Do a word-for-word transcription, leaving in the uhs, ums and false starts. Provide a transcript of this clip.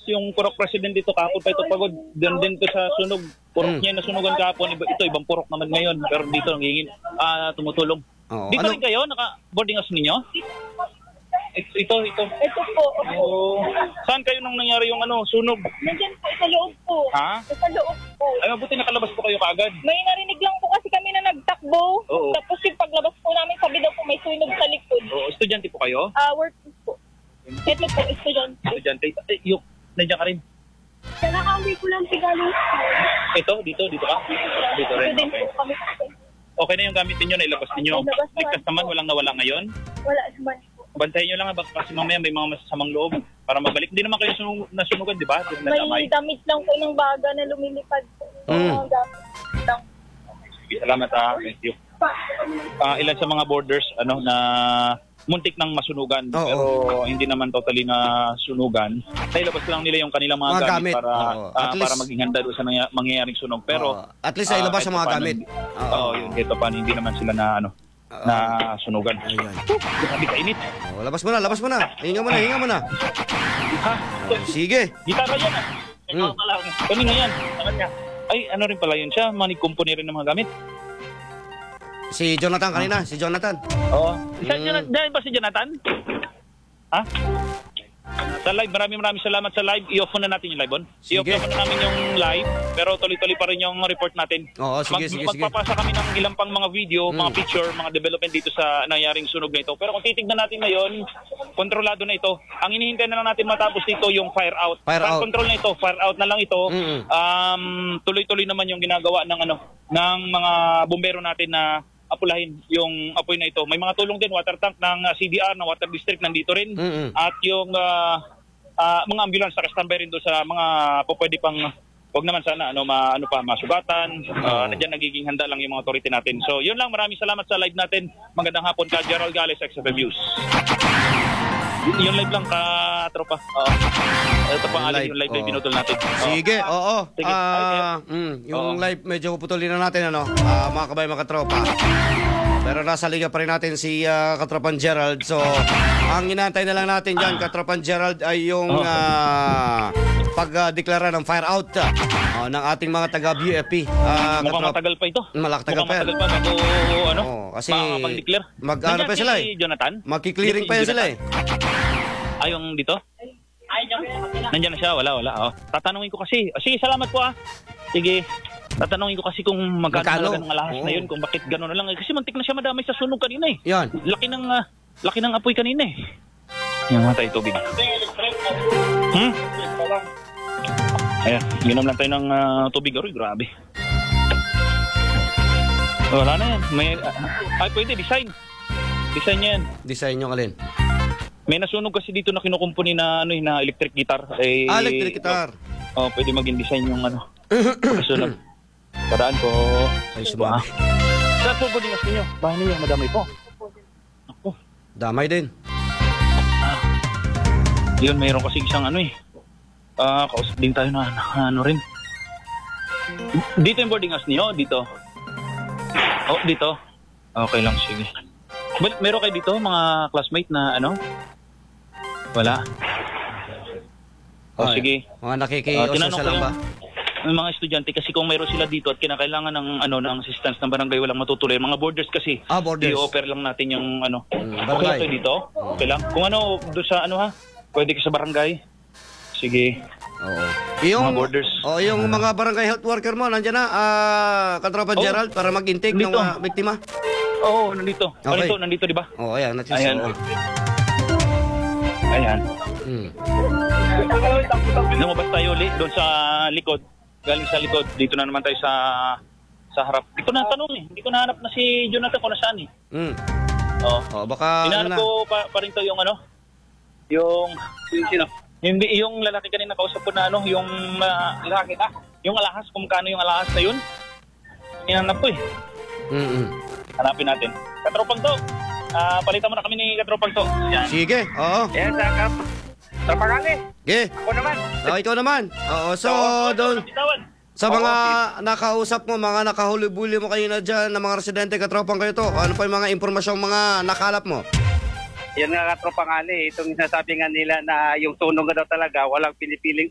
yung purok president dito kahapon pa ito pagod. Doon din to sa sunog. Purok Mm. niya nasunugan kahapon. Iba, ito ibang purok naman ngayon. Pero dito nangingin, ah, tumutulong. Oo. Dito Ano? rin kayo? Naka-boarding house ninyo? Ito, ito. ito. Ito po. Oh. Saan kayo nung nangyari yung ano, sunog? Nandyan po, sa loob po. Ha? Sa loob po. Ay, mabuti nakalabas po kayo kaagad. May narinig lang po kasi kami na nagtakbo. Oo. Tapos yung paglabas po namin, sabi daw po may sunog sa likod. Oo, estudyante po kayo? Ah, work po. Ito po, estudyante. Estudyante. Eh, yung, nandiyan ka rin. Kailangan ko lang sigaling. Ito, dito, dito ka? Dito rin, Student okay. po kami. Okay na yung gamit ninyo, nailabas ninyo. Nailabas naman. Ligtas naman, walang nawala ngayon. Wala naman po. Bantayan nyo lang ha, baka kasi mamaya may mga masasamang loob para mabalik. Hindi naman kayo sunug, nasunugan, di ba? Di May nadamay. damit lang po ng baga na lumilipad po. Mm. Mga gamit lang. Sige, salamat ha. Thank you. Ah, ilan sa mga borders ano na muntik ng masunugan Oo. pero hindi naman totally na sunugan. Nailabas lang nila yung kanilang mga, Mga gamit, gamit. para Oo. ah, At para least- maging handa doon sa nangy- mangyayaring sunog. Pero Oo. At least ay ah, ilabas ang kahit mga paano, gamit. hindi- Oo. Oo, yun dito pa hindi naman sila na ano Oo. na sunugan. Ayan. Grabe kainit. Oh, labas mo na, labas mo na. Hinga mo na, hinga mo na. Ha? Sige. Gitara yan ah. Mm. Mm. Kanina yan. Sa kanya. Ay, ano rin pala yun siya. Manig-company rin ng mga gamit. Si Jonathan kanina, si Jonathan. Oo. Isa, Mm. Jonathan, dahil ba si Jonathan? Ha? Sa live, maraming maraming salamat sa live. I-off muna natin yung live on. I-off Sige. muna namin yung live, pero tuloy-tuloy pa rin yung report natin. Oo, sige, Mag- sige, sige. Magpapasa kami ng ilang pang mga video, Mm. mga picture, mga development dito sa nangyaring sunog na ito. Pero kung titignan natin ngayon, kontrolado na ito. Ang inihintay na lang natin matapos dito yung fire out. Fire out. Control na ito, fire out na lang ito. Mm-mm. Um, tuloy-tuloy naman yung ginagawa ng ano ng mga bombero natin na apulahin yung apoy na ito. May mga tulong din, water tank ng uh, C D R, ng water district nandito rin. Mm-mm. At yung uh, uh, mga ambulance nakastambay rin doon sa mga po pwede pang wag naman sana ano ma, ano pa masugatan. Uh, nandiyan nagiging handa lang yung mga authority natin. So yun lang, maraming salamat sa live natin. Magandang hapon ka Gerald Gales, X F M News. Y- yung live lang ka tropa. Oo. Ito pa Yung alin live, yung live na oo. pinutol natin. Oo. Sige, oo. Sige. Ah, mm, yung Oo. live medyo puputulin na natin ano, ah, mga kabay, mga katropa. Pero nasa liga pa rin natin si ah, Katropan Gerald. So, ang inaantay na lang natin dyan, Katropan Gerald, ay yung Oo. ah, pagdeklara ng fire out ah, ng ating mga taga-B F P. Ah, Mukhang Katrop- matagal pa ito. Malaktagal Mukhang pa yan. matagal pa bago ano, Oo, kasi makakapag-declare. mag- ano Nandiyan pa sila si eh. Jonathan? Magki-clearing pa yan sila eh. Ay, yung dito? Nandiyan na siya, wala, wala. Oh. Tatanungin ko kasi. Oh, sige, salamat po ah. Sige. Tatanungin ko kasi kung magkano Magkano? talaga ng alahas Oo. na yun, kung bakit gano'n na lang. Eh, kasi muntik na siya madamay sa sunog kanina eh. Yan. Laki ng, ah, laki ng apoy kanina eh. Yung matay tubig. Hmm? Ayan, ginom lang tayo ng ah, tubig. Aroy, grabe. Wala na yan. May, ah, ay, pwede, design. Design yan. Design yung alin. May nasunog kasi dito na kinukumpuni na ano eh, na electric guitar. Eh, Ah, electric guitar. Oh, pwede maging design yung ano. Nasunog. Paraan ko. Ay, Ah. sumama. Saan po boarding house ninyo? Bahay ninyo, madami po. Ako. Damay din. Yun, mayroon kasi isang ano eh. Ah, kausap din tayo na, na ano rin. Dito yung boarding house niyo, dito. Oh, dito. Okay lang, sige. Well, meron kayo dito mga classmate na ano? Wala. Oh, Ay, sige. Mga Ah, nakikiusap tinanong sa ko lang ba? yung mga estudyante kasi kung mayroon sila dito at kinakailangan ng ano ng assistance ng barangay, walang matutuloy. Mga borders kasi. Ah, borders. I-offer lang natin yung ano. Mm, Okay barangay. lang to dito? Okay lang. Kung ano doon sa ano ha? Pwede ka sa barangay. Sige. Oo. Yung Mga borders. Oh, yung mga barangay health worker mo nandiyan na, ah, Katropan Oh, Gerald para mag-intake ng dito. mga biktima. Oo, oh, nandito. Okay. Nandito, nandito, di ba? Oh, ayan, natin. Ayan. Oo. Ayan. Mm. Lumabas tayo ulit doon sa likod. Galing sa likod. Dito na naman tayo sa sa harap. Hindi ko na tanong eh. Hindi ko nahanap na si Jonathan kung nasaan eh. Mm. Oo. Oh, baka ano Hinahanap na. ko pa, pa rin to yung ano, yung, sino? Hindi, yung lalaki kanina kausap ko na ano, yung uh, lalaki ah, yung alahas, kung kano yung alahas na yun. Hinahanap ko eh. Mm. Hanapin natin. Katropang to. Ah, palitan mo na kami ni Katropang to. Yan. Sige. Oo. Yan, sakap. Tropakali. Sige. Ako naman. Oh, ikaw naman. Oo, so doon sa mga nakausap mo, mga nakahuli-buli mo kanina dyan na mga residente, Katropang kayo to. Ano pa yung mga impormasyong mga nakalap mo? Yan nga katropang ali, itong sinasabi nga nila na yung sunog nga daw talaga, walang pinipiling